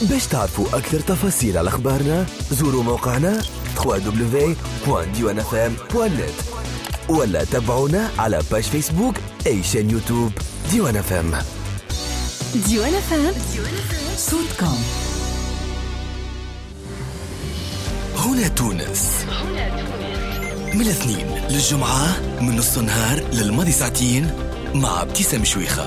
باش تعرفوا أكثر تفاصيل على أخبارنا زوروا موقعنا www.diwanfm.net ولا تابعونا على باج فيسبوك أي شان يوتيوب ديوان FM. ديوان FM صوتكم. هنا تونس من الاثنين للجمعة من نص النهار للماضي ساعتين مع ابتسام شويخة.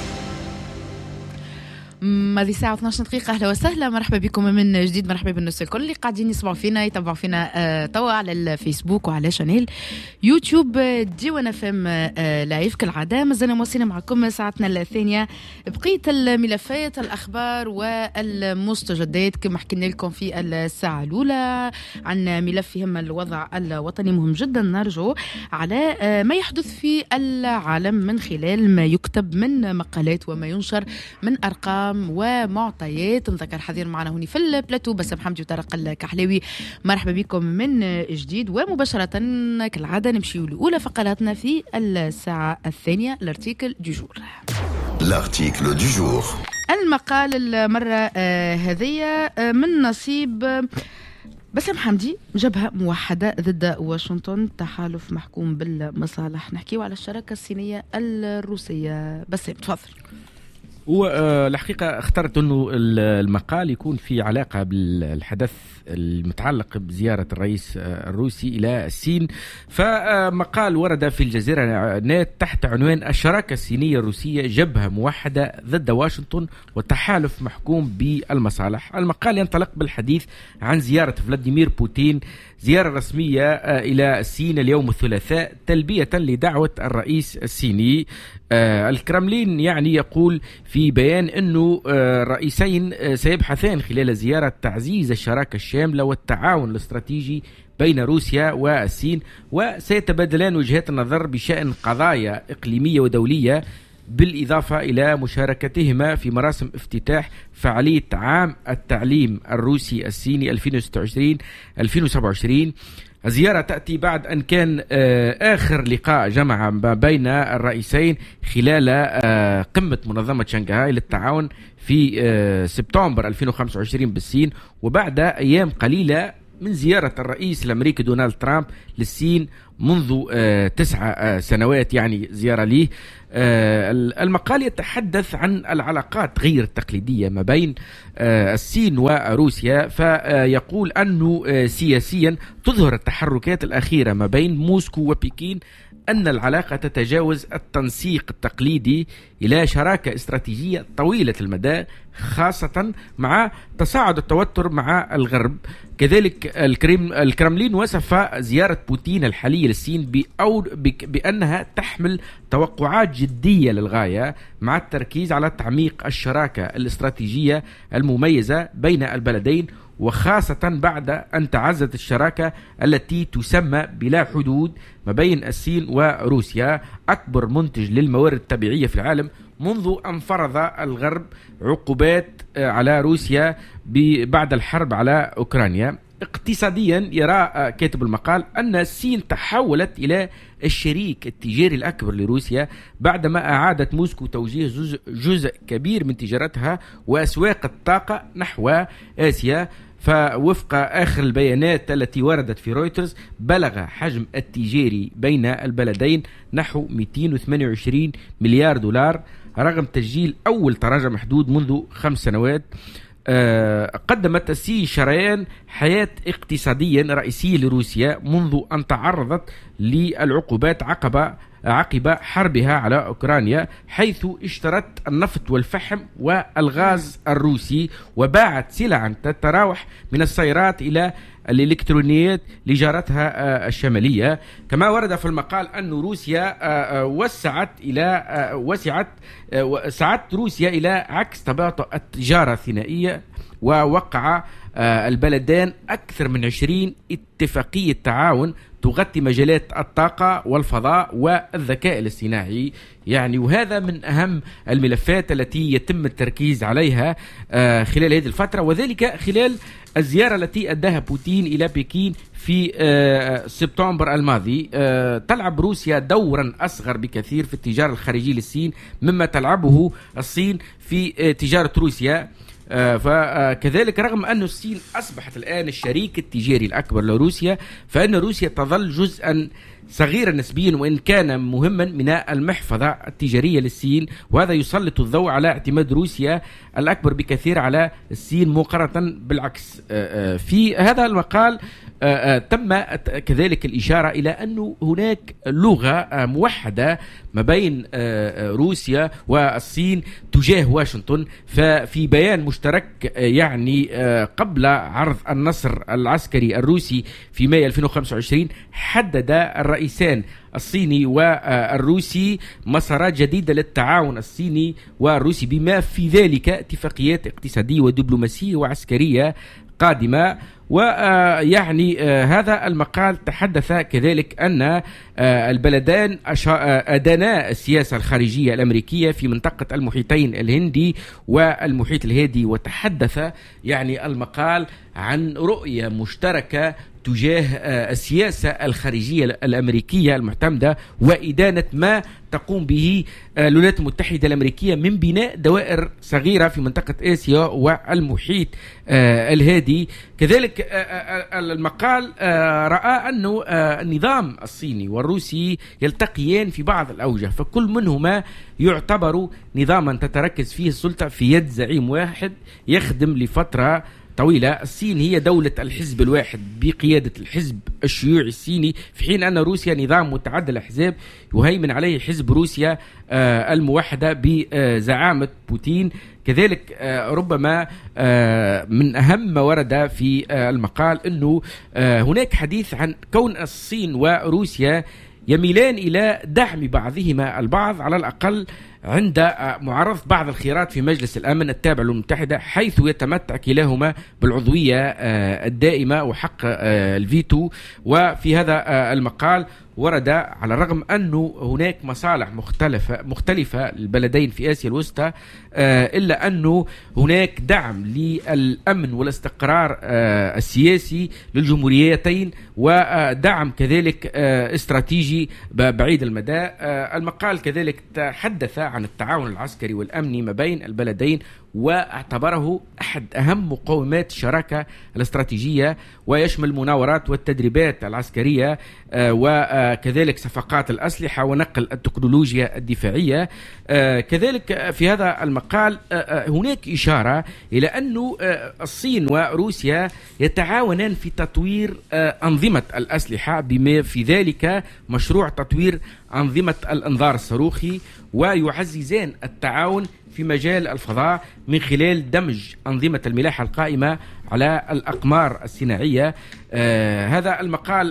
هذه ساعة 12 دقيقة. أهلا وسهلا، مرحبا بكم من جديد. مرحبا بالناس الكل اللي قاعدين يسمعوا فينا يتابعوا فينا توا على الفيسبوك وعلى شانيل يوتيوب ديوان FM لايف. كالعادة مازلنا مواصلين معكم ساعتنا الثانية بقية الملفات الأخبار والمستجدات كما حكينا لكم في الساعة الأولى عن ملف يهم الوضع الوطني. مهم جدا نرجع على ما يحدث في العالم من خلال ما يكتب من مقالات وما ينشر من أرقام ومعطيات. نذكر حذير معنا هوني في البلاتو بسام حمدي وطارق الكحلاوي. مرحبا بكم من جديد ومباشرة كالعادة نمشيو لأولى فقراتنا في الساعة الثانية. الارتيكل دو جور. الارتيكل دو جور. المقال المرة هذه من نصيب بسام حمدي. جبهة موحدة ضد واشنطن، تحالف محكوم بالمصالح. نحكيو على الشراكة الصينية الروسية. بسام تفضل. والحقيقة اخترت أنه المقال يكون في علاقة بالحدث المتعلق بزيارة الرئيس الروسي إلى الصين. فمقال ورد في الجزيرة نت تحت عنوان الشراكة الصينية الروسية جبهة موحدة ضد واشنطن وتحالف محكوم بالمصالح. المقال ينطلق بالحديث عن زيارة فلاديمير بوتين، زيارة رسمية إلى الصين اليوم الثلاثاء تلبية لدعوة الرئيس الصيني. الكرملين يعني يقول في بيان أنه الرئيسين سيبحثان خلال زيارة تعزيز الشراكة الشاملة والتعاون الاستراتيجي بين روسيا والصين، وسيتبادلان وجهات النظر بشأن قضايا إقليمية ودولية، بالإضافة إلى مشاركتهما في مراسم افتتاح فعالية عام التعليم الروسي الصيني 2026-2027. الزيارة تأتي بعد أن كان آخر لقاء جمع بين الرئيسين خلال قمة منظمة شنغهاي للتعاون في سبتمبر 2025 بالصين، وبعد أيام قليلة من زيارة الرئيس الأمريكي دونالد ترامب للصين منذ 9 سنوات، يعني زيارة ليه. المقال يتحدث عن العلاقات غير التقليدية ما بين الصين وروسيا، فيقول أنه سياسيا تظهر التحركات الأخيرة ما بين موسكو وبكين أن العلاقة تتجاوز التنسيق التقليدي إلى شراكة استراتيجية طويلة المدى، خاصة مع تصاعد التوتر مع الغرب. كذلك الكرملين وصف زيارة بوتين الحالية للصين بأنها تحمل توقعات جدية للغاية، مع التركيز على تعميق الشراكة الاستراتيجية المميزة بين البلدين، وخاصة بعد أن تعززت الشراكة التي تسمى بلا حدود ما بين الصين وروسيا، أكبر منتج للموارد الطبيعية في العالم، منذ أن فرض الغرب عقوبات على روسيا بعد الحرب على أوكرانيا. اقتصاديا يرى كاتب المقال أن الصين تحولت إلى الشريك التجاري الأكبر لروسيا بعدما أعادت موسكو توجيه جزء كبير من تجارتها وأسواق الطاقة نحو آسيا. فوفق آخر البيانات التي وردت في رويترز بلغ حجم التجاري بين البلدين نحو 228 مليار دولار رغم تسجيل أول تراجع محدود منذ 5 سنوات. قدمت الصين شريان حياة اقتصاديا رئيسي لروسيا منذ أن تعرضت للعقوبات عقب حربها على أوكرانيا، حيث اشترت النفط والفحم والغاز الروسي وباعت سلعا تتراوح من السيارات إلى الإلكترونيات لجارتها الشمالية. كما ورد في المقال أن روسيا سعت روسيا إلى عكس تباطؤ التجارة الثنائية، ووقع البلدان أكثر من 20 اتفاقية تعاون تغطي مجالات الطاقة والفضاء والذكاء الاصطناعي. يعني وهذا من أهم الملفات التي يتم التركيز عليها خلال هذه الفترة، وذلك خلال الزيارة التي أداها بوتين إلى بكين في سبتمبر الماضي. تلعب روسيا دورا أصغر بكثير في التجارة الخارجية للصين مما تلعبه الصين في تجارة روسيا. فكذلك رغم أن الصين أصبحت الآن الشريك التجاري الأكبر لروسيا، فإن روسيا تظل جزءا صغيرا نسبيا وإن كان مهما من المحفظة التجارية للصين، وهذا يسلط الضوء على اعتماد روسيا الأكبر بكثير على الصين مقارنة بالعكس. في هذا المقال تم كذلك الإشارة إلى أن هناك لغة موحدة ما بين روسيا والصين تجاه واشنطن. ففي بيان مشترك يعني قبل عرض النصر العسكري الروسي في مايو 2025 حدد الرئيسان الصيني والروسي مسارات جديدة للتعاون الصيني والروسي، بما في ذلك اتفاقيات اقتصادية ودبلوماسية وعسكرية قادمة. ويعني هذا المقال تحدث كذلك أن البلدان أدانا السياسة الخارجية الأمريكية في منطقة المحيطين الهندي والمحيط الهادي، وتحدث يعني المقال عن رؤية مشتركة تجاه السياسة الخارجية الأمريكية المعتمدة وإدانة ما تقوم به الولايات المتحدة الأمريكية من بناء دوائر صغيرة في منطقة آسيا والمحيط الهادي. كذلك المقال رأى أنه النظام الصيني والروسي يلتقيان في بعض الأوجه، فكل منهما يعتبر نظاما تتركز فيه السلطة في يد زعيم واحد يخدم لفترة طويلة. الصين هي دولة الحزب الواحد بقيادة الحزب الشيوعي الصيني، في حين أن روسيا نظام متعدد الأحزاب يهيمن عليه حزب روسيا الموحدة بزعامة بوتين. كذلك ربما من أهم ما ورد في المقال أنه هناك حديث عن كون الصين وروسيا يميلان إلى دعم بعضهما البعض على الأقل عند معارضة بعض الخيارات في مجلس الأمن التابع للأمم المتحدة، حيث يتمتع كلاهما بالعضوية الدائمة وحق الفيتو. وفي هذا المقال ورد على الرغم أنه هناك مصالح مختلفة للبلدين في آسيا الوسطى، إلا أنه هناك دعم للأمن والاستقرار السياسي للجمهوريتين ودعم كذلك استراتيجي بعيد المدى. المقال كذلك تحدث عن التعاون العسكري والأمني ما بين البلدين واعتبره أحد أهم مقومات الشراكة الاستراتيجية، ويشمل المناورات والتدريبات العسكرية وكذلك صفقات الأسلحة ونقل التكنولوجيا الدفاعية. كذلك في هذا المقال هناك إشارة إلى أن الصين وروسيا يتعاونان في تطوير أنظمة الأسلحة، بما في ذلك مشروع تطوير أنظمة الإنذار الصاروخي، ويعززان التعاون في مجال الفضاء من خلال دمج أنظمة الملاحة القائمة على الأقمار الصناعية. هذا المقال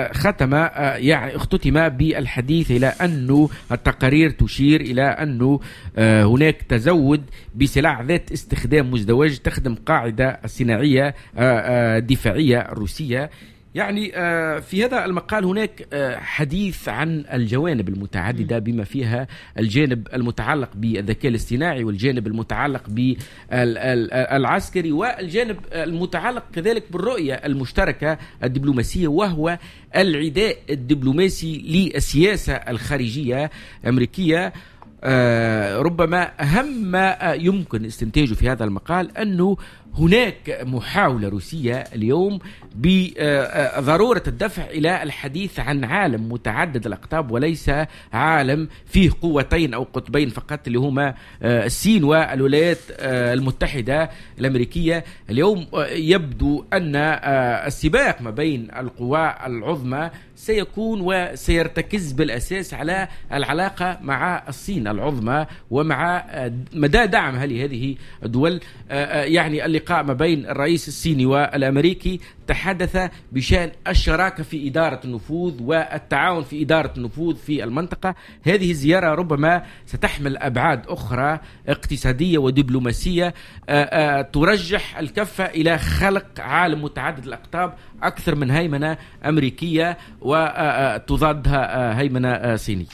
اختتم بالحديث إلى أن التقارير تشير إلى أن هناك تزود بسلع ذات استخدام مزدوج تخدم قاعدة الصناعية الدفاعية الروسية. يعني في هذا المقال هناك حديث عن الجوانب المتعددة بما فيها الجانب المتعلق بالذكاء الاصطناعي والجانب المتعلق بالعسكري والجانب المتعلق كذلك بالرؤية المشتركة الدبلوماسية، وهو العداء الدبلوماسي للسياسة الخارجية الأمريكية. ربما أهم ما يمكن استنتاجه في هذا المقال أنه هناك محاولة روسية اليوم بضرورة الدفع إلى الحديث عن عالم متعدد الأقطاب وليس عالم فيه قوتين أو قطبين فقط اللي هما الصين والولايات المتحدة الأمريكية. اليوم يبدو أن السباق ما بين القوى العظمى سيكون وسيرتكز بالأساس على العلاقة مع الصين العظمى ومع مدى دعمها لهذه الدول. يعني اللقاء ما بين الرئيس الصيني والأمريكي تحدث بشأن الشراكة في إدارة النفوذ والتعاون في إدارة النفوذ في المنطقة. هذه الزيارة ربما ستحمل أبعاد أخرى اقتصادية ودبلوماسية ترجح الكفة إلى خلق عالم متعدد الأقطاب أكثر من هيمنة أمريكية وتضادها هيمنة صينية.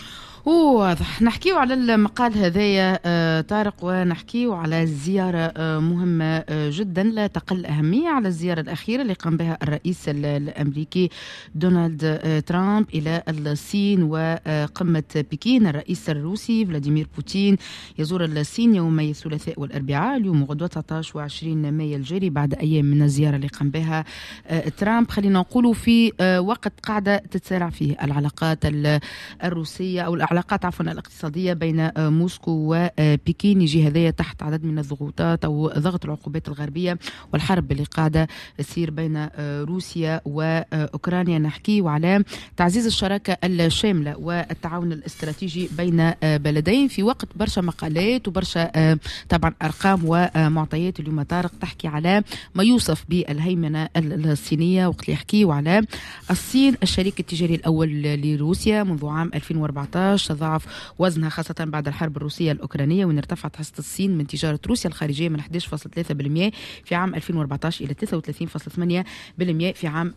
واضح. نحكيو على المقال هذايا طارق، ونحكيو على زيارة مهمة جدا لا تقل أهمية، على الزيارة الأخيرة اللي قام بها الرئيس الأمريكي دونالد ترامب إلى الصين وقمة بكين. الرئيس الروسي فلاديمير بوتين يزور الصين يومي الثلاثاء والأربعاء، اليوم وغدوة 19 و20 مايو الجاري، بعد أيام من الزيارة اللي قام بها ترامب. خلينا نقولوا في وقت قاعدة تتسارع فيه العلاقات الروسية أو العلاقات الاقتصادية بين موسكو وبكين، يجي هذايا تحت عدد من الضغوطات أو ضغط العقوبات الغربية والحرب اللي قاعدة تصير بين روسيا وأوكرانيا. نحكي وعلى تعزيز الشراكة الشاملة والتعاون الاستراتيجي بين بلدين في وقت برشا مقالات وبرشا طبعا أرقام ومعطيات اليوم طارق تحكي على ما يوصف بالهيمنة الصينية، وقت يحكي وعلى الصين الشريك التجاري الأول لروسيا منذ عام 2014، تضاعف وزنها خاصة بعد الحرب الروسية الأوكرانية، وإن ارتفعت حصة الصين من تجارة روسيا الخارجية من 11.3% في عام 2014 إلى 33.8% في عام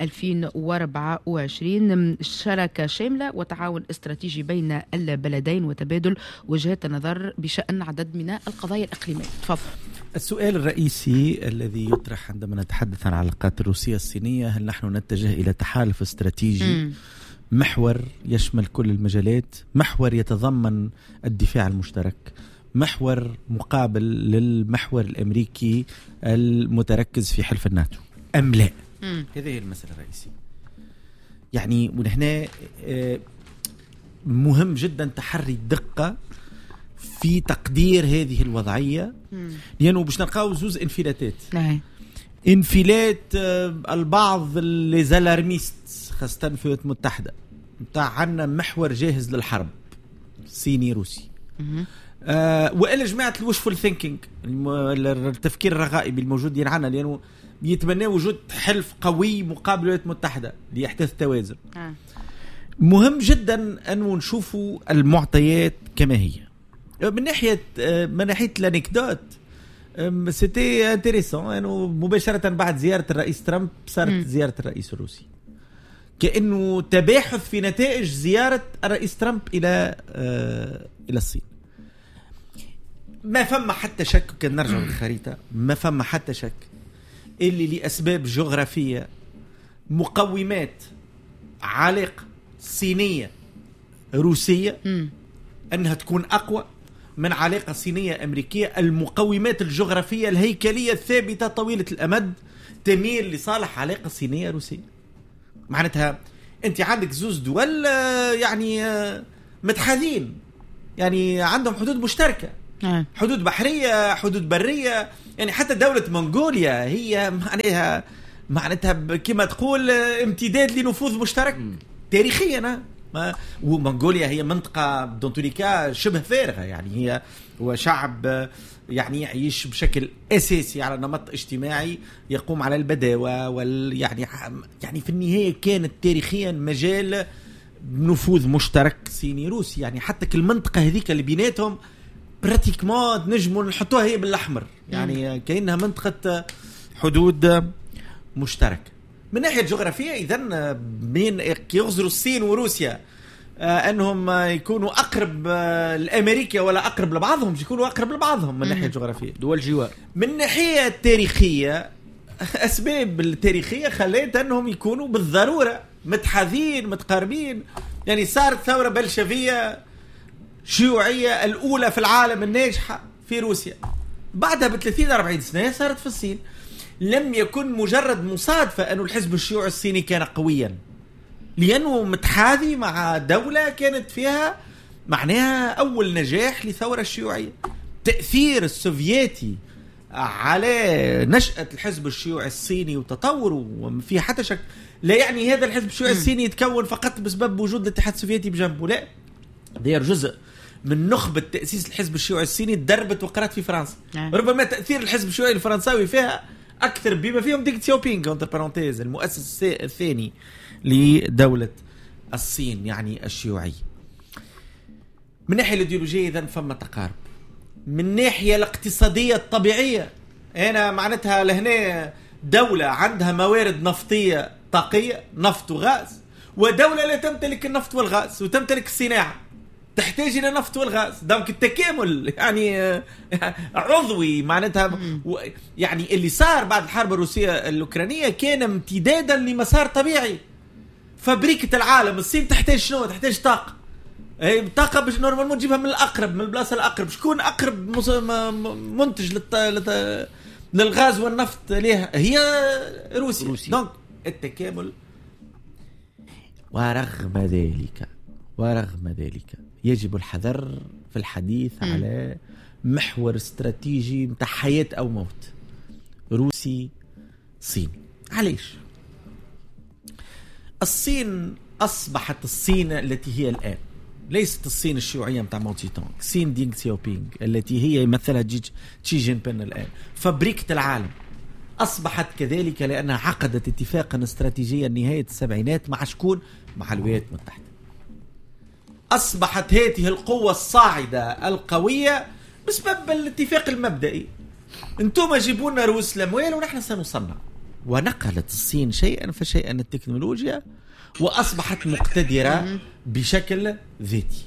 2024. شراكة شاملة وتعاون استراتيجي بين البلدين وتبادل وجهات النظر بشأن عدد من القضايا الإقليمية. تفضل. السؤال الرئيسي الذي يطرح عندما نتحدث عن العلاقات الروسية الصينية، هل نحن نتجه إلى تحالف استراتيجي محور يشمل كل المجالات، محور يتضمن الدفاع المشترك، محور مقابل للمحور الأمريكي المتركز في حلف الناتو أم لا؟ هذه هي المسألة الرئيسية. يعني ونحن مهم جدا تحري الدقة في تقدير هذه الوضعية، لأنه باش نلقاو زوز انفلاتات. انفلات البعض اللي زالارميست خاصة في الولايات المتحدة متاع عنا محور جاهز للحرب صيني روسي، وإلا جماعة الوشفul thinking التفكير الرغائبي الموجودين عنا، لأنه بيتمنى وجود حلف قوي مقابل الولايات المتحدة ليحدث توازن. مهم جدا أن نشوفوا المعطيات كما هي. من ناحية الانكدوت سيتي انتريسون انه مباشرة بعد زيارة الرئيس ترامب صارت زيارة الرئيس الروسي، كأنه تباحث في نتائج زيارة الرئيس ترامب إلى الصين. ما فما حتى شك، كان نرجع للخريطة، ما فما حتى شك اللي لأسباب جغرافية مقومات علاقة صينية روسية أنها تكون أقوى من علاقة صينية أمريكية. المقومات الجغرافية الهيكلية الثابتة طويلة الأمد تميل لصالح علاقة صينية روسية. معناتها أنت عندك زوز دول يعني متحاذين، يعني عندهم حدود مشتركة، حدود بحرية، حدود برية. يعني حتى دولة منغوليا هي معناتها كما تقول امتداد لنفوذ مشترك تاريخيا. ومنغوليا هي منطقة دونتوليكا شبه فارغة، يعني هو شعب يعني يعيش بشكل أساسي على نمط اجتماعي يقوم على البداوة يعني في النهاية كانت تاريخيا مجال نفوذ مشترك صيني روسي. يعني حتى كل المنطقة هذيك اللي بيناتهم براتيكمون نجموا نحطوها هي بالأحمر، يعني كأنها منطقة حدود مشتركة. من ناحية جغرافية إذن بين يغزروا الصين وروسيا أنهم يكونوا أقرب لأمريكا ولا أقرب لبعضهم، يكونوا أقرب لبعضهم من ناحية جغرافية، دول جوار. من ناحية تاريخية أسباب التاريخية خلت أنهم يكونوا بالضرورة متحاذين متقاربين. يعني صارت ثورة بلشفية شيوعية الأولى في العالم الناجحة في روسيا، بعدها ب30-40 سنة صارت في الصين. لم يكن مجرد مصادفة أن الحزب الشيوعي الصيني كان قويا، لأنه متحاذي مع دولة كانت فيها معناها أول نجاح لثورة الشيوعية. تأثير السوفيتي على نشأة الحزب الشيوعي الصيني وتطوره وفي حتى شك لا يعني هذا الحزب الشيوعي الصيني يتكون فقط بسبب وجود الاتحاد السوفيتي بجنبه، لا، دير جزء من نخبة تأسيس الحزب الشيوعي الصيني دربت وقرات في فرنسا. ربما تأثير الحزب الشيوعي الفرنساوي فيها أكثر بما فيهم ديك سيوبينغ انتر بارونتيز المؤسس الثاني لدولة الصين يعني الشيوعية. من ناحية الإيديولوجية إذن فما تقارب. من ناحية الاقتصادية الطبيعية، أنا معناتها لهنا دولة عندها موارد نفطية طاقية، نفط وغاز، ودولة لا تمتلك النفط والغاز وتمتلك الصناعة، تحتاج إلى نفط والغاز. دونك التكامل يعني عضوي معناتها يعني اللي صار بعد الحرب الروسية الأوكرانية كان امتدادا لمسار طبيعي. فبريكة العالم الصين تحتاج شنو؟ تحتاج طاقة. طاقة باش نورمالمون تجيبها من الأقرب، من البلاصة الأقرب. شكون أقرب منتج للغاز والنفط ليها؟ هي روسيا. دونك التكامل. ورغم ذلك يجب الحذر في الحديث على محور استراتيجي متاع حياة أو موت روسي صيني. علاش؟ الصين أصبحت الصين التي هي الآن، ليست الصين الشيوعية متاع ماو تسي تونغ، صين دينغ سياوبينغ التي هي يمثلها تشي جين بين الآن، فبريكة العالم. أصبحت كذلك لأنها عقدت اتفاقا استراتيجيا نهاية السبعينات مع شكون؟ مع الولايات المتحدة. أصبحت هذه القوة الصاعدة القوية بسبب الاتفاق المبدئي. انتم جيبونا رؤوس الأموال ونحن سنصنع. ونقلت الصين شيئا فشيئا التكنولوجيا وأصبحت مقتدرة بشكل ذاتي.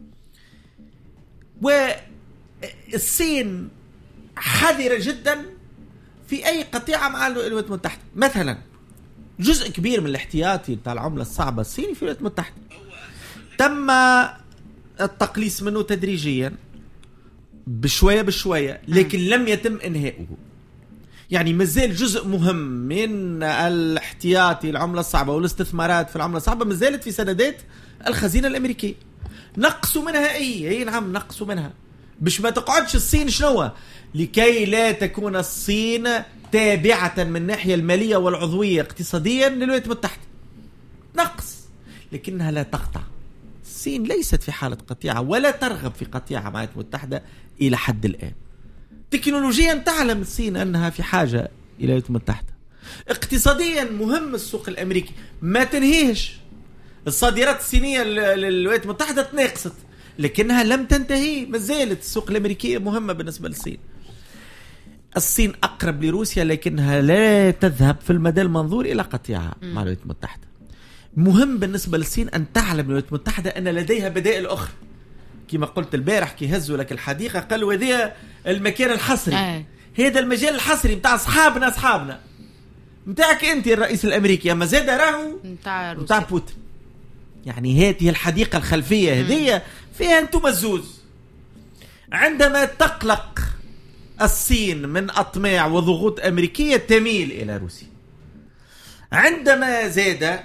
والصين حذرة جدا في أي قطيعة مع الولايات المتحدة. مثلا جزء كبير من الاحتياطي بتاع العملة الصعبة الصيني في الولايات المتحدة تم التقليص منه تدريجيا بشوية لكن لم يتم إنهائه. يعني مازال جزء مهم من الاحتياطي العملة الصعبة والاستثمارات في العملة الصعبة مازالت في سندات الخزينة الأمريكية. نقصوا منها نعم نقصوا منها باش ما تقعدش الصين شنو؟ لكي لا تكون الصين تابعة من الناحية المالية والعضوية اقتصاديا للولايات المتحدة. نقص لكنها لا تقطع. الصين ليست في حالة قطيعة ولا ترغب في قطيعة مع الولايات المتحدة إلى حد الآن. تكنولوجيا تعلم الصين أنها في حاجة إلى الولايات المتحدة. اقتصاديا مهم السوق الأمريكي ما تنهيش. الصادرات الصينية للولايات المتحدة تناقصت لكنها لم تنتهي، ما زالت السوق الأمريكية مهمة بالنسبة للصين. الصين أقرب لروسيا لكنها لا تذهب في المدى المنظور إلى قطيعة مع الولايات المتحدة. مهم بالنسبة للصين أن تعلم الولايات المتحدة أن لديها بدائل أخرى. كما قلت البارح كي هزوا لك الحديقة قالوا هذا المكان الحصري، هذا المجال الحصري متاع أصحابنا متاعك أنت الرئيس الأمريكي، أما زاد راهو متاع بوتين. يعني هذه الحديقة الخلفية هذه فيها أنتم الزوز. عندما تقلق الصين من أطماع وضغوط أمريكية تميل إلى روسيا. عندما زاد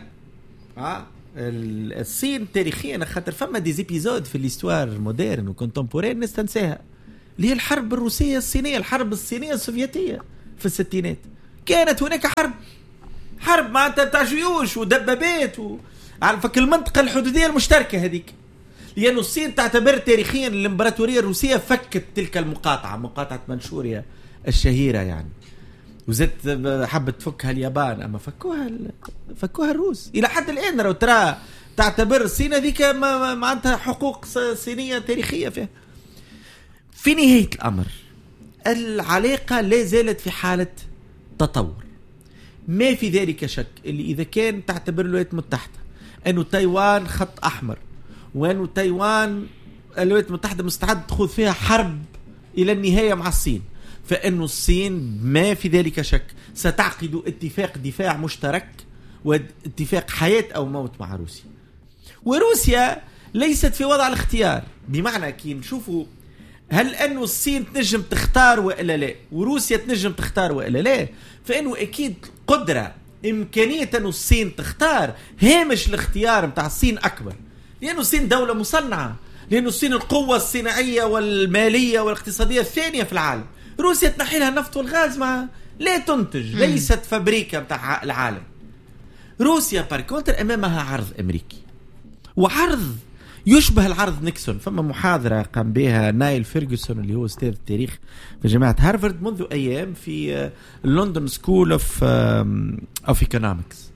الصين تاريخيا خاطر فما دي زيبيزود في الاستوار مودرن وكونتمبورين نستنساها اللي هي الحرب الروسية الصينية، الحرب الصينية السوفيتية في الستينات. كانت هناك حرب معناتها تاع جيوش ودبابات عارفك المنطقة الحدودية المشتركة هذيك، لأن الصين تعتبر تاريخيا الإمبراطورية الروسية فكت تلك مقاطعة منشوريا الشهيرة يعني، وزدت حبت تفكها اليابان أما فكوها الروس. إلى حد الآن لو ترى تعتبر الصين هذيك معناتها حقوق صينية تاريخية فيها. في نهاية الأمر العلاقة لا زالت في حالة تطور. ما في ذلك شك اللي إذا كان تعتبر الولايات المتحدة أنه تايوان خط أحمر وأنه تايوان الولايات المتحدة مستعد تخوض فيها حرب إلى النهاية مع الصين، فإنه الصين ما في ذلك شك ستعقد اتفاق دفاع مشترك واتفاق حياة أو موت مع روسيا. وروسيا ليست في وضع الاختيار، بمعنى كي نشوفوا هل أنه الصين تنجم تختار وإلا لا وروسيا تنجم تختار وإلا لا، فإنه أكيد قدرة إمكانية أنه الصين تختار هامش الاختيار متاع الصين أكبر، لأنه الصين دولة مصنعة، لأنه الصين القوة الصناعية والمالية والاقتصادية الثانية في العالم. روسيا تنحي لها النفط والغاز ما لا تنتج، ليست فابريكا متاع العالم. روسيا باركونتر أمامها عرض أمريكي، وعرض يشبه العرض نيكسون. فما محاضرة قام بها نايل فيرغسون اللي هو أستاذ التاريخ في جامعة هارفارد منذ أيام في لندن سكول أوف إيكونومكس،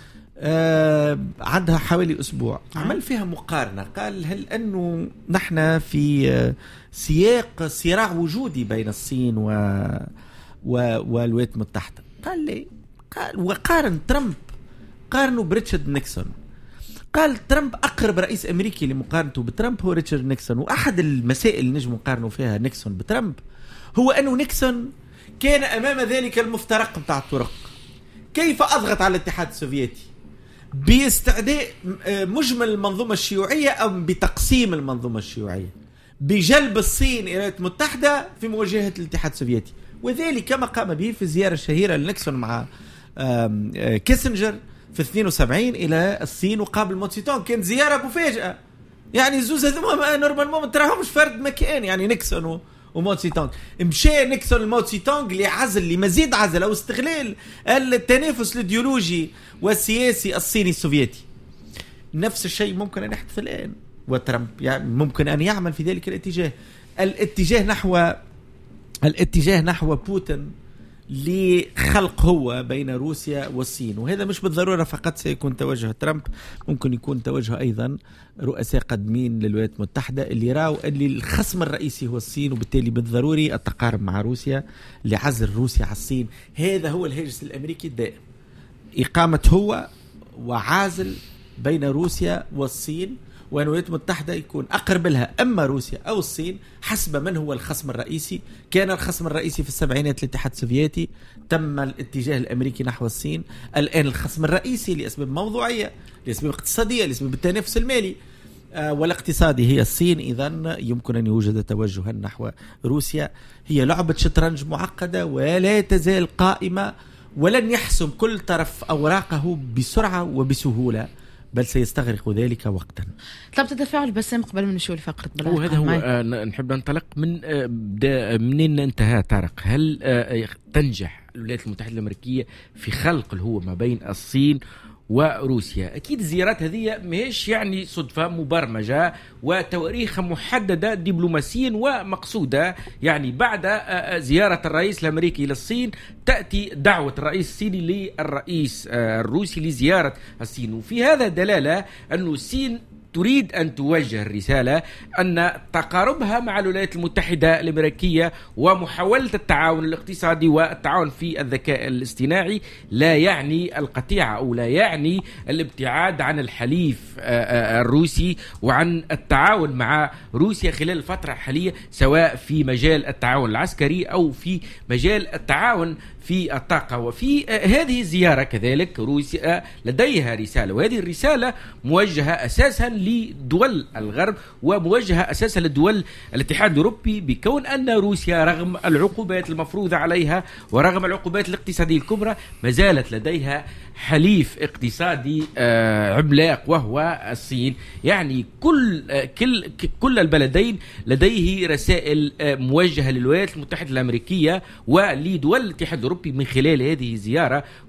عندها حوالي أسبوع، عمل فيها مقارنة. قال هل أنه نحن في سياق صراع وجودي بين الصين والولايات المتحدة؟ قال لي، قال وقارن ترامب، قارنوا بريتشارد نيكسون، قال ترامب أقرب رئيس أمريكي لمقارنته بترامب هو ريتشارد نيكسون. وأحد المسائل اللي نجم نقارنوا فيها نيكسون بترامب هو أنه نيكسون كان أمام ذلك المفترق بتاع الطرق. كيف أضغط على الاتحاد السوفيتي باستعداء مجمل المنظومة الشيوعية أو بتقسيم المنظومة الشيوعية، بجلب الصين إلى الولايات المتحدة في مواجهة الاتحاد السوفيتي. وذلك كما قام به في الزيارة الشهيرة لنيكسون مع كيسنجر في 72 إلى الصين وقابل موتسيتونغ. كانت زيارة مفاجئة، يعني زوز هذوما نورمالمون ما تراهمش فرد مكان، يعني نيكسون وموتسيتونغ. مشى نيكسون الموتسيتونغ لعزل لمزيد عزل أو استغلال التنافس الإيديولوجي والسياسي الصيني السوفيتي. نفس الشيء ممكن أن يحدث الآن، وترامب يعني ممكن أن يعمل في ذلك الاتجاه نحو بوتين لخلق هو بين روسيا والصين. وهذا مش بالضرورة فقط سيكون توجه ترامب، ممكن يكون توجه أيضا رؤساء قدمين للولايات المتحدة اللي راوا اللي الخصم الرئيسي هو الصين، وبالتالي بالضروري التقارب مع روسيا لعزل روسيا على الصين. هذا هو الهاجس الأمريكي الدائم، إقامة هو وعازل بين روسيا والصين، والولايات المتحدة يكون أقرب لها أما روسيا أو الصين حسب من هو الخصم الرئيسي. كان الخصم الرئيسي في السبعينات الاتحاد السوفيتي، تم الاتجاه الأمريكي نحو الصين. الآن الخصم الرئيسي لأسباب موضوعية، لأسباب اقتصادية، لأسباب التنافس المالي والاقتصادي هي الصين. إذن يمكن أن يوجد توجها نحو روسيا. هي لعبة شطرنج معقدة ولا تزال قائمة، ولن يحسم كل طرف أوراقه بسرعة وبسهولة، بل سيستغرق ذلك وقتا. طلبت التفاعل بسام قبل من نشوف فقرة بلا. وهذا هو نحب ننطلق من منين انتهى طارق. هل تنجح الولايات المتحدة الأمريكية في خلق الهوة ما بين الصين وروسيا؟ أكيد الزيارات هذه ماهيش يعني صدفة مبرمجة وتواريخ محددة دبلوماسيا ومقصودة. يعني بعد زيارة الرئيس الأمريكي للصين تأتي دعوة الرئيس الصيني للرئيس الروسي لزيارة الصين، وفي هذا دلالة أن الصين تريد أن توجه الرسالة أن تقاربها مع الولايات المتحدة الأمريكية ومحاولة التعاون الاقتصادي والتعاون في الذكاء الاصطناعي لا يعني القطيعة أو لا يعني الابتعاد عن الحليف الروسي وعن التعاون مع روسيا خلال الفترة الحالية، سواء في مجال التعاون العسكري أو في مجال التعاون في الطاقة. وفي هذه الزيارة كذلك روسيا لديها رسالة، وهذه الرسالة موجهة أساسا لدول الغرب وموجهة أساسا لدول الاتحاد الأوروبي، بكون أن روسيا رغم العقوبات المفروضة عليها ورغم العقوبات الاقتصادية الكبرى ما زالت لديها حليف اقتصادي عملاق وهو الصين. يعني كل البلدين لديه رسائل موجهة للولايات المتحدة الأمريكية ولدول الاتحاد الأوروبي من خلال هذه الزيارة.